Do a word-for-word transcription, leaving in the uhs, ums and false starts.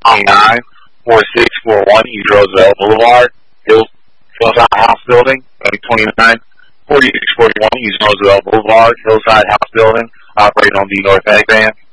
twenty-nine, forty-six forty-one East Roosevelt Boulevard, Hills, Hillside House Building, twenty-nine, forty-six forty-one East Roosevelt Boulevard, Hillside House Building, operating on the North Ag Van.